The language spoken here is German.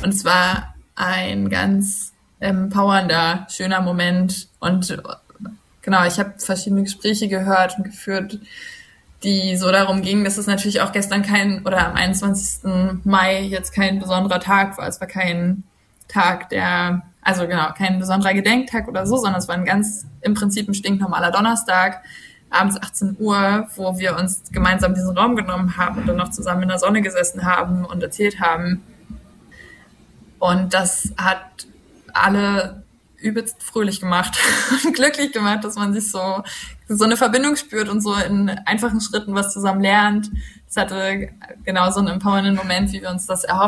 Und es war ein ganz empowernder, schöner Moment. Und genau, ich habe verschiedene Gespräche gehört und geführt, die so darum gingen, dass es natürlich auch gestern am 21. Mai jetzt kein besonderer Tag war. Es war kein Tag kein besonderer Gedenktag oder so, sondern es war im Prinzip ein stinknormaler Donnerstag, abends 18 Uhr, wo wir uns gemeinsam diesen Raum genommen haben und dann noch zusammen in der Sonne gesessen haben und erzählt haben. Und das hat alle übelst fröhlich gemacht und glücklich gemacht, dass man sich so eine Verbindung spürt und so in einfachen Schritten was zusammen lernt. Es hatte genau so einen empowernden Moment, wie wir uns das erhofft